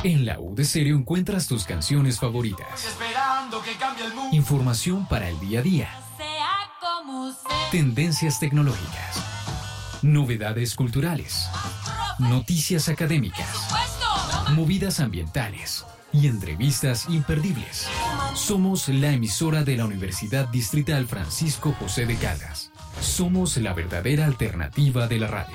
En la U de Stereo encuentras tus canciones favoritas. Esperando que cambie el mundo. Información para el día a día. Tendencias tecnológicas. Novedades culturales. Noticias académicas. Movidas ambientales. Y entrevistas imperdibles. Somos la emisora de la Universidad Distrital Francisco José de Caldas. Somos la verdadera alternativa de la radio.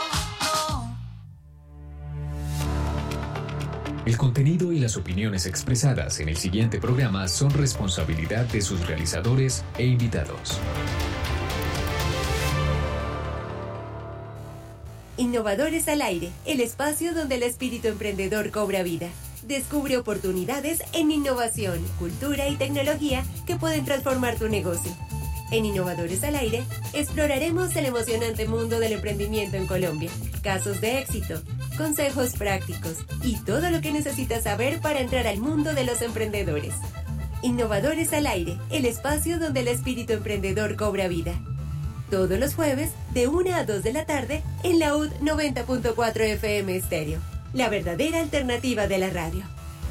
El contenido y las opiniones expresadas en el siguiente programa son responsabilidad de sus realizadores e invitados. Innovadores al aire, el espacio donde el espíritu emprendedor cobra vida. Descubre oportunidades en innovación, cultura y tecnología que pueden transformar tu negocio. En Innovadores al Aire, exploraremos el emocionante mundo del emprendimiento en Colombia, casos de éxito, consejos prácticos y todo lo que necesitas saber para entrar al mundo de los emprendedores. Innovadores al Aire, el espacio donde el espíritu emprendedor cobra vida. Todos los jueves, de 1 a 2 de la tarde, en la UD 90.4 FM Stereo, la verdadera alternativa de la radio.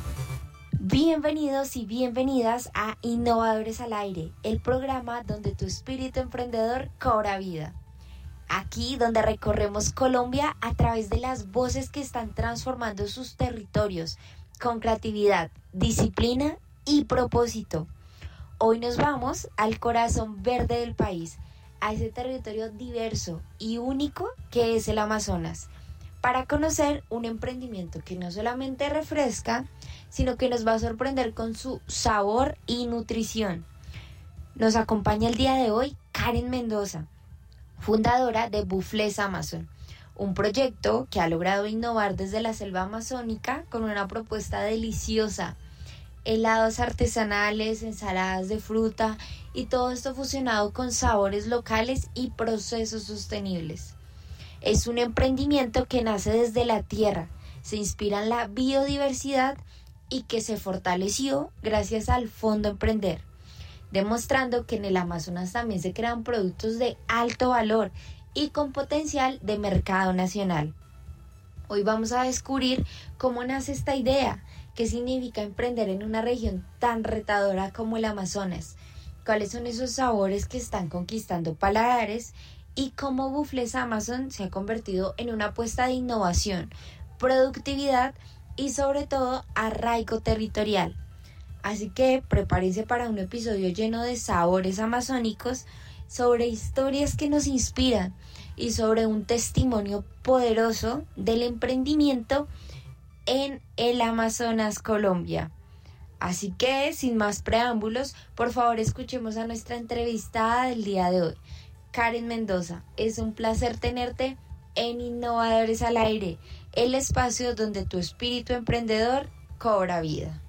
Bienvenidos y bienvenidas a Innovadores al Aire, el programa donde tu espíritu emprendedor cobra vida. Aquí donde recorremos Colombia a través de las voces que están transformando sus territorios con creatividad, disciplina y propósito. Hoy nos vamos al corazón verde del país, a ese territorio diverso y único que es el Amazonas, para conocer un emprendimiento que no solamente refresca, sino que nos va a sorprender con su sabor y nutrición. Nos acompaña el día de hoy Karen Mendoza, fundadora de Buffles Amazon, un proyecto que ha logrado innovar desde la selva amazónica con una propuesta deliciosa, helados artesanales, ensaladas de fruta y todo esto fusionado con sabores locales y procesos sostenibles. Es un emprendimiento que nace desde la tierra, se inspira en la biodiversidad y que se fortaleció gracias al Fondo Emprender, demostrando que en el Amazonas también se crean productos de alto valor y con potencial de mercado nacional. Hoy vamos a descubrir cómo nace esta idea, qué significa emprender en una región tan retadora como el Amazonas, cuáles son esos sabores que están conquistando paladares y cómo Buffles Amazon se ha convertido en una apuesta de innovación, productividad y sobre todo arraigo territorial. Así que prepárense para un episodio lleno de sabores amazónicos, sobre historias que nos inspiran y sobre un testimonio poderoso del emprendimiento en el Amazonas, Colombia. Así que, sin más preámbulos, por favor escuchemos a nuestra entrevistada del día de hoy, Karen Mendoza. Es un placer tenerte en Innovadores al Aire, el espacio donde tu espíritu emprendedor cobra vida.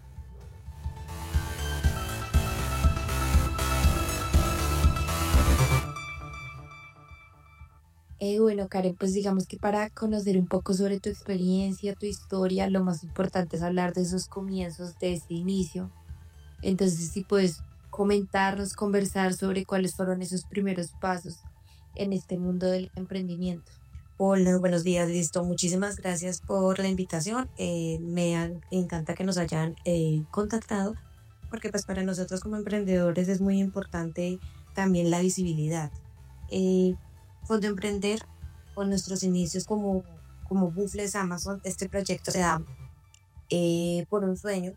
Bueno, Karen, pues digamos que para conocer un poco sobre tu experiencia, tu historia, lo más importante es hablar de esos comienzos, de ese inicio. Entonces, si puedes comentarnos, conversar sobre cuáles fueron esos primeros pasos en este mundo del emprendimiento. Hola, buenos días, listo. Muchísimas gracias por la invitación. Me encanta que nos hayan contactado, porque pues para nosotros como emprendedores es muy importante también la visibilidad. Fondo Emprender, con nuestros inicios como Buffles Amazon, este proyecto se da por un sueño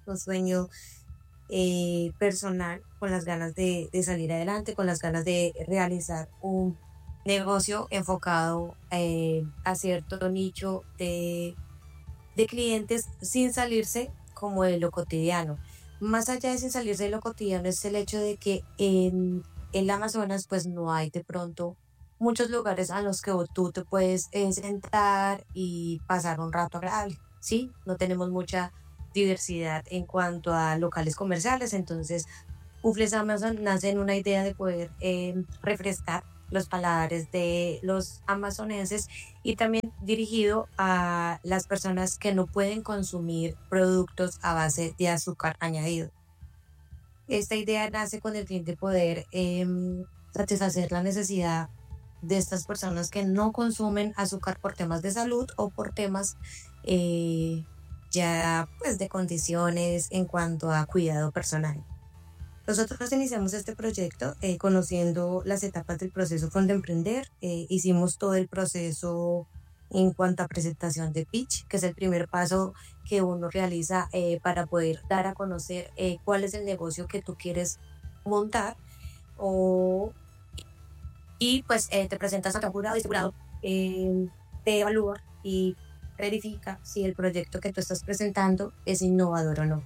personal, con las ganas de salir adelante, con las ganas de realizar un negocio enfocado a cierto nicho de clientes sin salirse como de lo cotidiano. Más allá de sin salirse de lo cotidiano es el hecho de que en el Amazonas pues no hay de pronto muchos lugares a los que tú te puedes sentar y pasar un rato agradable, ¿sí? No tenemos mucha diversidad en cuanto a locales comerciales, entonces Buffles Amazon nace en una idea de poder refrescar los paladares de los amazonenses y también dirigido a las personas que no pueden consumir productos a base de azúcar añadido. Esta idea nace con el fin de poder satisfacer la necesidad de estas personas que no consumen azúcar por temas de salud o por temas ya pues de condiciones en cuanto a cuidado personal. Nosotros iniciamos este proyecto conociendo las etapas del proceso Fondo Emprender. Hicimos todo el proceso en cuanto a presentación de pitch, que es el primer paso que uno realiza para poder dar a conocer cuál es el negocio que tú quieres montar. Y pues te presentas ante un jurado y este jurado te evalúa y verifica si el proyecto que tú estás presentando es innovador o no.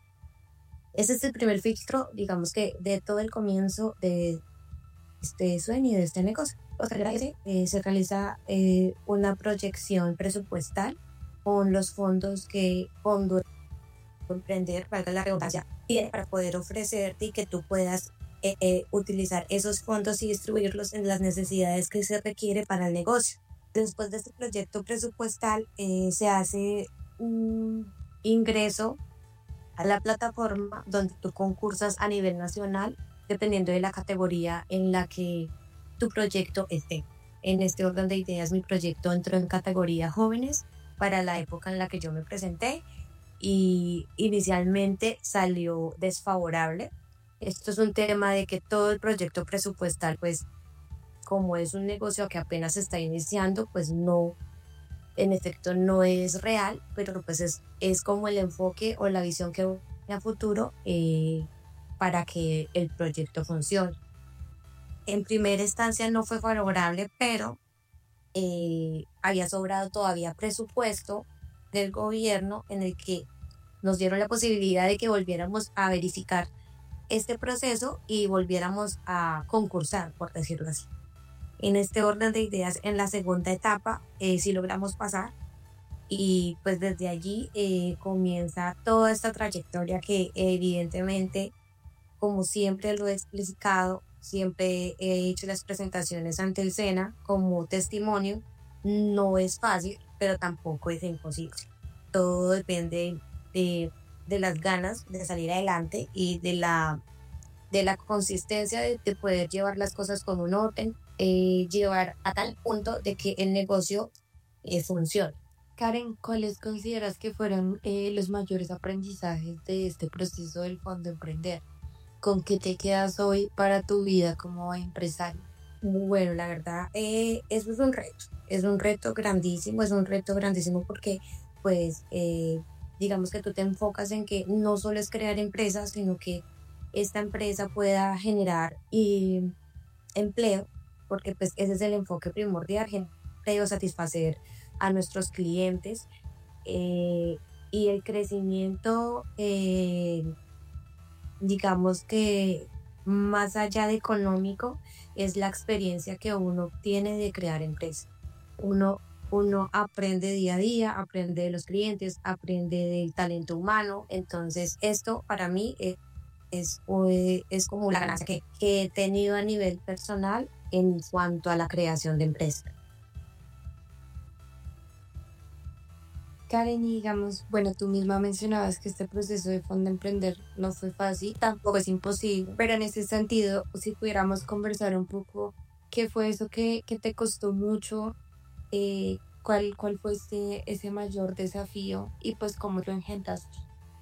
Ese es el primer filtro, digamos que de todo el comienzo de este sueño, de este negocio. Se realiza una proyección presupuestal con los fondos que Fondo Emprender, valga la redundancia, tiene para poder ofrecerte y que tú puedas utilizar esos fondos y distribuirlos en las necesidades que se requiere para el negocio. Después de este proyecto presupuestal se hace un ingreso a la plataforma donde tú concursas a nivel nacional dependiendo de la categoría en la que tu proyecto esté. En este orden de ideas, mi proyecto entró en categoría jóvenes para la época en la que yo me presenté y inicialmente salió desfavorable. Esto es un tema de que todo el proyecto presupuestal, pues como es un negocio que apenas se está iniciando, pues no, en efecto no es real, pero pues es como el enfoque o la visión que voy a futuro para que el proyecto funcione. En primera instancia no fue favorable, pero había sobrado todavía presupuesto del gobierno en el que nos dieron la posibilidad de que volviéramos a verificar este proceso y volviéramos a concursar, por decirlo así. En este orden de ideas, en la segunda etapa, sí logramos pasar y pues desde allí comienza toda esta trayectoria que evidentemente, como siempre lo he explicado, siempre he hecho las presentaciones ante el SENA como testimonio. No es fácil, pero tampoco es imposible. Todo depende de las ganas de salir adelante y de la consistencia de poder llevar las cosas con un orden, llevar a tal punto de que el negocio funcione. Karen, ¿cuáles consideras que fueron los mayores aprendizajes de este proceso del Fondo Emprender? ¿Con qué te quedas hoy para tu vida como empresario? Bueno, la verdad, eso es un reto grandísimo, porque pues digamos que tú te enfocas en que no solo es crear empresas, sino que esta empresa pueda generar empleo, porque pues ese es el enfoque primordial, empleo, satisfacer a nuestros clientes y el crecimiento, digamos que más allá de económico, es la experiencia que uno tiene de crear empresa. Uno aprende día a día, aprende de los clientes, aprende del talento humano. Entonces esto para mí es como la ganancia que he tenido a nivel personal en cuanto a la creación de empresa. Karen, digamos, bueno, tú misma mencionabas que este proceso de Fondo Emprender no fue fácil, tampoco es imposible, pero en ese sentido, si pudiéramos conversar un poco, ¿qué fue eso que te costó mucho? ¿Cuál fue ese mayor desafío y pues cómo lo engendraste?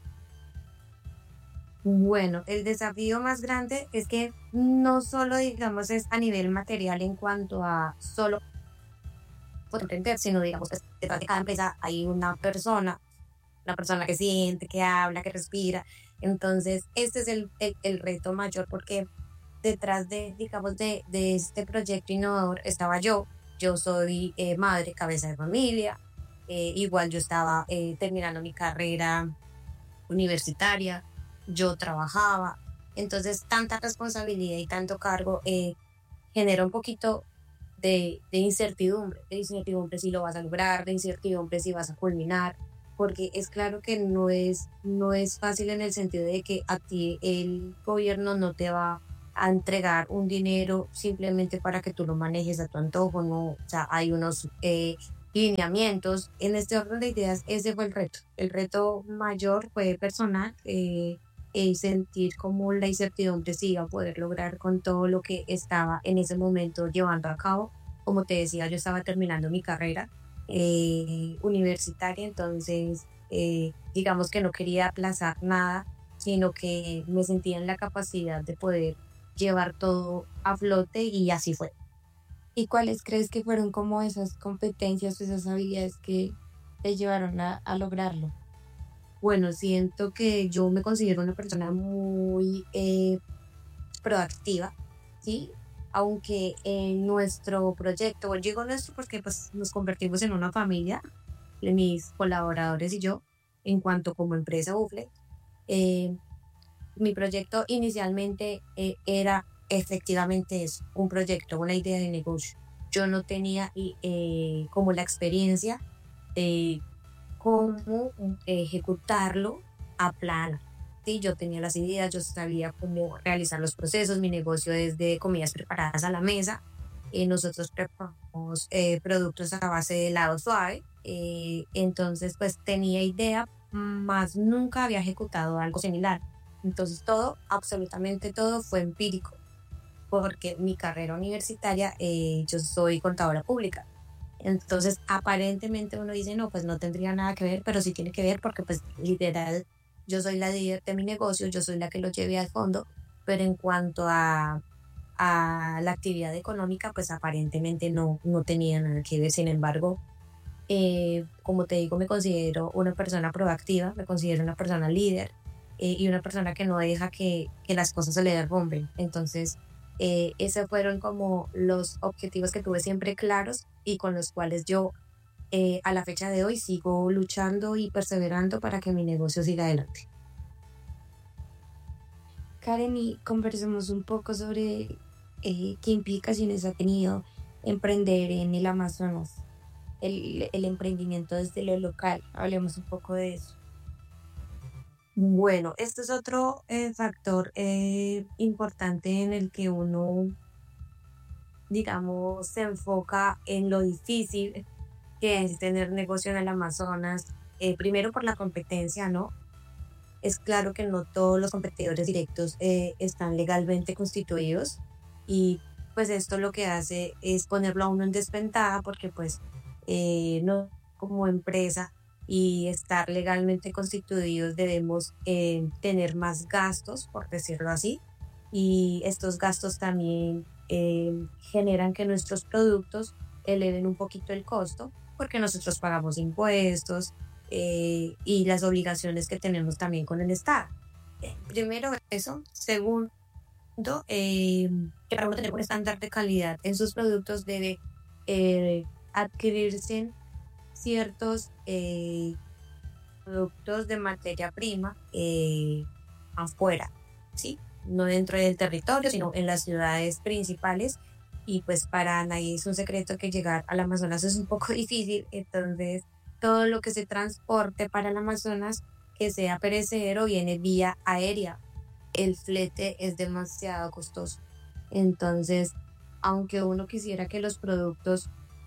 Bueno, el desafío más grande es que no solo, digamos, es a nivel material en cuanto a solo poder emprender, sino, digamos, detrás de cada empresa hay una persona que siente, que habla, que respira. Entonces, este es el reto mayor, porque detrás digamos, de este proyecto innovador estaba yo. Yo soy madre, cabeza de familia. Igual yo estaba terminando mi carrera universitaria. Yo trabajaba. Entonces, tanta responsabilidad y tanto cargo genera un poquito de incertidumbre si lo vas a lograr, de incertidumbre si vas a culminar, porque es claro que no es fácil en el sentido de que a ti el gobierno no te va a entregar un dinero simplemente para que tú lo manejes a tu antojo, no, o sea, hay unos lineamientos. En este orden de ideas, ese fue el reto mayor fue personal, sentir como la incertidumbre si iba a poder lograr con todo lo que estaba en ese momento llevando a cabo. Como te decía, yo estaba terminando mi carrera, universitaria, entonces digamos que no quería aplazar nada, sino que me sentía en la capacidad de poder llevar todo a flote y así fue. ¿Y cuáles crees que fueron como esas competencias o esas habilidades que te llevaron a lograrlo? Bueno, siento que yo me considero una persona muy proactiva, ¿sí? Aunque en nuestro proyecto, bueno, digo nuestro porque pues nos convertimos en una familia, mis colaboradores y yo, en cuanto como empresa UFLE, mi proyecto inicialmente era efectivamente eso, un proyecto, una idea de negocio. Yo no tenía como la experiencia de cómo ejecutarlo a plano. Sí, yo tenía las ideas, yo sabía cómo realizar los procesos, mi negocio es de comidas preparadas a la mesa. Nosotros preparamos productos a base de helado suave, entonces pues tenía idea, más nunca había ejecutado algo similar. Entonces todo, absolutamente todo fue empírico, porque mi carrera universitaria, yo soy contadora pública. Entonces aparentemente uno dice, no, pues no tendría nada que ver, pero sí tiene que ver porque pues literal yo soy la líder de mi negocio, yo soy la que lo lleve al fondo, pero en cuanto a la actividad económica, pues aparentemente no tenía nada que ver. Sin embargo, como te digo, me considero una persona proactiva, me considero una persona líder y una persona que no deja que las cosas se le derrumben. Entonces, esos fueron como los objetivos que tuve siempre claros y con los cuales yo a la fecha de hoy sigo luchando y perseverando para que mi negocio siga adelante. Karen, y conversemos un poco sobre qué implicaciones ha tenido emprender en el Amazonas, el emprendimiento desde lo local. Hablemos un poco de eso. Bueno, este es otro factor importante en el que uno, digamos, se enfoca en lo difícil que es tener negocio en el Amazonas, primero por la competencia, ¿no? Es claro que no todos los competidores directos están legalmente constituidos y pues esto lo que hace es ponerlo a uno en desventaja porque pues no como empresa y estar legalmente constituidos debemos tener más gastos, por decirlo así, y estos gastos también generan que nuestros productos eleven un poquito el costo porque nosotros pagamos impuestos y las obligaciones que tenemos también con el Estado. Primero eso. Segundo, que para uno tener un estándar de calidad en sus productos debe adquirirse ciertos productos de materia prima afuera, ¿sí? No dentro del territorio, sino en las ciudades principales. Y pues para nadie es un secreto que llegar al Amazonas es un poco difícil, entonces todo lo que se transporte para el Amazonas que sea perecedero viene vía aérea. El flete es demasiado costoso. Entonces, aunque uno quisiera que los productos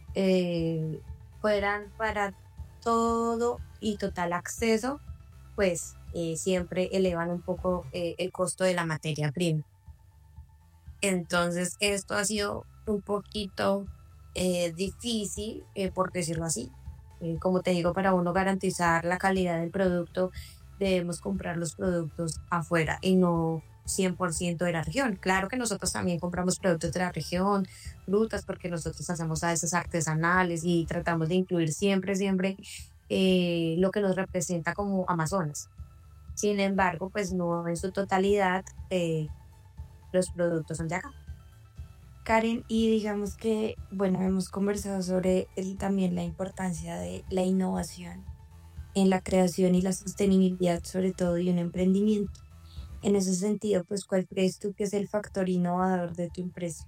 fueran para todo y total acceso, pues siempre elevan un poco el costo de la materia prima. Entonces, esto ha sido un poquito difícil, por decirlo así. Como te digo, para uno garantizar la calidad del producto, debemos comprar los productos afuera y no 100% de la región. Claro que nosotros también compramos productos de la región, frutas, porque nosotros hacemos a esas artesanales y tratamos de incluir siempre lo que nos representa como Amazonas. Sin embargo, pues no en su totalidad los productos son de acá. Karen, y digamos que, bueno, hemos conversado sobre también la importancia de la innovación en la creación y la sostenibilidad, sobre todo, de un emprendimiento. En ese sentido, pues, ¿cuál crees tú que es el factor innovador de tu empresa?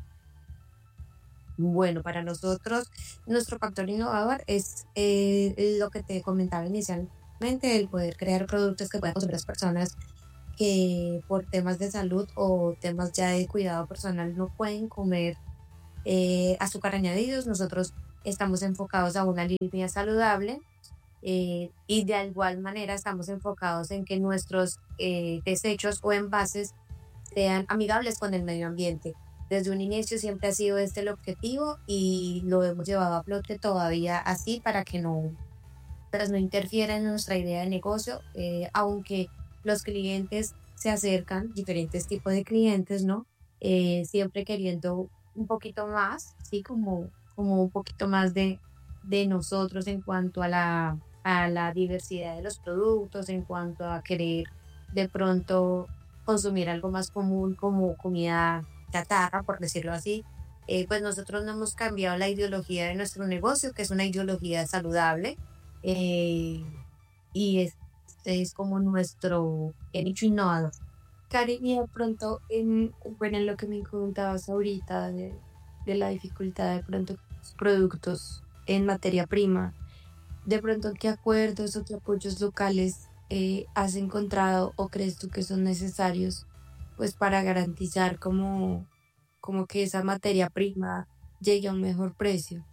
Bueno, para nosotros, nuestro factor innovador es lo que te comentaba inicialmente, el poder crear productos que puedan consumir las personas que por temas de salud o temas ya de cuidado personal no pueden comer azúcar añadidos. Nosotros estamos enfocados a una línea saludable y de igual manera estamos enfocados en que nuestros desechos o envases sean amigables con el medio ambiente. desde un inicio siempre ha sido este el objetivo y lo hemos llevado a flote todavía así para que pues no interfiera en nuestra idea de negocio, aunque los clientes se acercan, diferentes tipos de clientes, ¿no? Siempre queriendo un poquito más, ¿sí? Como un poquito más de nosotros en cuanto a la diversidad de los productos, en cuanto a querer de pronto consumir algo más común como comida chatarra, por decirlo así. Pues nosotros no hemos cambiado la ideología de nuestro negocio, que es una ideología saludable, y es como nuestro nicho innovador. Karen, y de pronto, en lo que me contabas ahorita de la dificultad de pronto los productos en materia prima, de pronto, ¿qué acuerdos o qué apoyos locales has encontrado o crees tú que son necesarios pues para garantizar como que esa materia prima llegue a un mejor precio?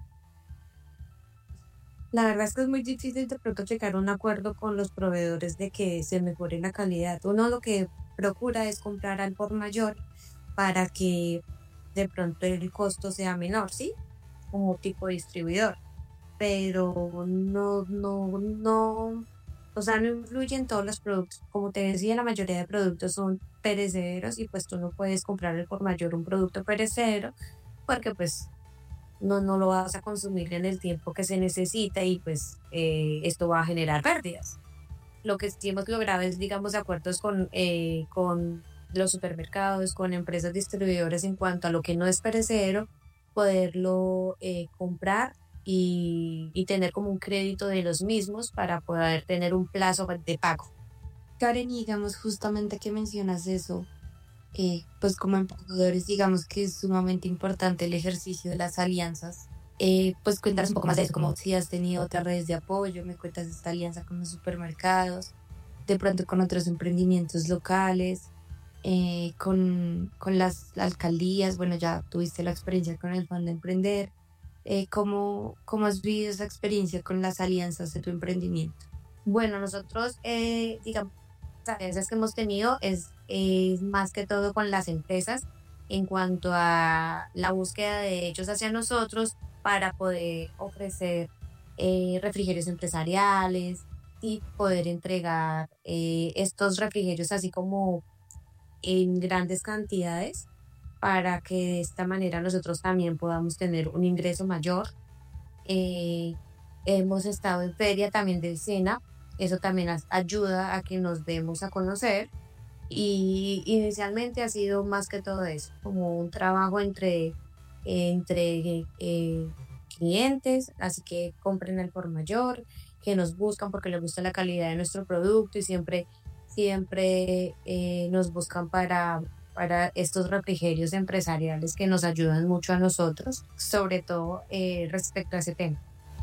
La verdad es que es muy difícil de pronto llegar a un acuerdo con los proveedores de que se mejore la calidad. Uno lo que procura es comprar al por mayor para que de pronto el costo sea menor, ¿sí? Como tipo distribuidor. Pero no, o sea, no influye en todos los productos. Como te decía, la mayoría de productos son perecederos y pues tú no puedes comprar al por mayor un producto perecedero porque pues no lo vas a consumir en el tiempo que se necesita y pues esto va a generar pérdidas. Lo que sí hemos logrado es, digamos, acuerdos con los supermercados, con empresas distribuidoras en cuanto a lo que no es perecedero, poderlo comprar y tener como un crédito de los mismos para poder tener un plazo de pago. Karen, digamos justamente que mencionas eso, pues como emprendedores digamos que es sumamente importante el ejercicio de las alianzas. Pues cuéntanos un poco más de eso, como si has tenido otras redes de apoyo, me cuentas esta alianza con los supermercados, de pronto con otros emprendimientos locales, con las alcaldías. Bueno, ya tuviste la experiencia con el Fondo Emprender. ¿Cómo has vivido esa experiencia con las alianzas de tu emprendimiento? Bueno, nosotros, digamos, las alianzas que hemos tenido es más que todo con las empresas en cuanto a la búsqueda de ellos hacia nosotros para poder ofrecer refrigerios empresariales y poder entregar estos refrigerios así como en grandes cantidades para que de esta manera nosotros también podamos tener un ingreso mayor. Hemos estado en feria también del SENA, eso también ayuda a que nos demos a conocer y inicialmente ha sido más que todo eso, como un trabajo entre clientes, así que compren al por mayor, que nos buscan porque les gusta la calidad de nuestro producto y siempre nos buscan para estos refrigerios empresariales que nos ayudan mucho a nosotros, sobre todo respecto a ese tema.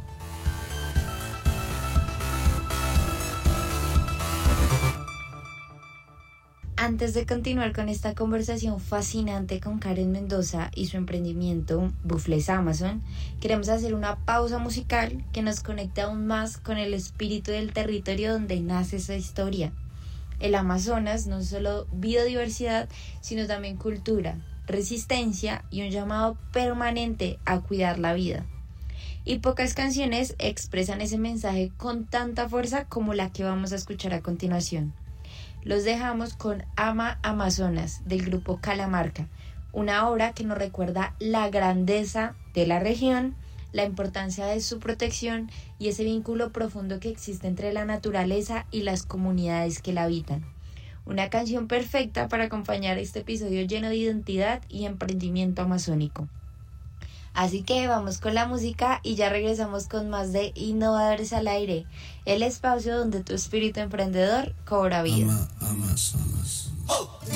Antes de continuar con esta conversación fascinante con Karen Mendoza y su emprendimiento Buffles Amazon, queremos hacer una pausa musical que nos conecte aún más con el espíritu del territorio donde nace esa historia. El Amazonas no es solo biodiversidad, sino también cultura, resistencia y un llamado permanente a cuidar la vida. Y pocas canciones expresan ese mensaje con tanta fuerza como la que vamos a escuchar a continuación. Los dejamos con Ama Amazonas del grupo Calamarca, una obra que nos recuerda la grandeza de la región, la importancia de su protección y ese vínculo profundo que existe entre la naturaleza y las comunidades que la habitan. Una canción perfecta para acompañar este episodio lleno de identidad y emprendimiento amazónico. Así que vamos con la música y ya regresamos con más de Innovadores al Aire, el espacio donde tu espíritu emprendedor cobra vida. Amazonas.